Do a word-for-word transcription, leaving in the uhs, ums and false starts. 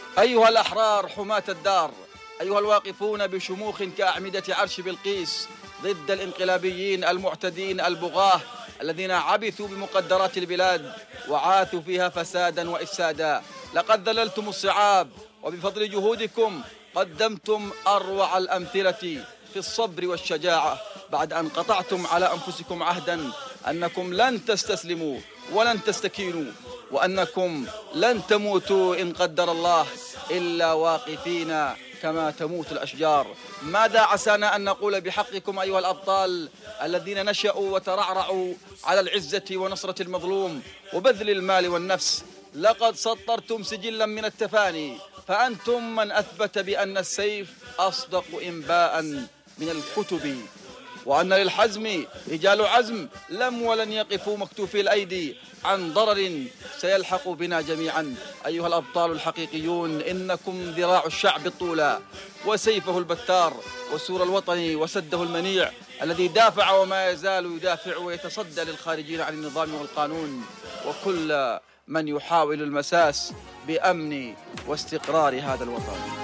أيها الأحرار حماة الدار، أيها الواقفون بشموخ كأعمدة عرش بلقيس ضد الانقلابيين المعتدين البغاة الذين عبثوا بمقدرات البلاد وعاثوا فيها فسادا وإفسادا، لقد ذللتم الصعاب وبفضل جهودكم قدمتم أروع الأمثلة في الصبر والشجاعة، بعد أن قطعتم على أنفسكم عهدا أنكم لن تستسلموا ولن تستكينوا، وأنكم لن تموتوا إن قدر الله إلا واقفين كما تموت الأشجار. ماذا عسانا أن نقول بحقكم أيها الأبطال الذين نشأوا وترعرعوا على العزة ونصرة المظلوم وبذل المال والنفس؟ لقد سطرتم سجلا من التفاني، فأنتم من أثبت بأن السيف أصدق إنباء من الكتب، وأن للحزم رجال عزم لم ولن يقفوا مكتوفي الأيدي عن ضرر سيلحق بنا جميعا. أيها الأبطال الحقيقيون، إنكم ذراع الشعب الطولى وسيفه البتار وسور الوطني وسده المنيع الذي دافع وما يزال يدافع ويتصدى للخارجين عن النظام والقانون وكل من يحاول المساس بأمن واستقرار هذا الوطن.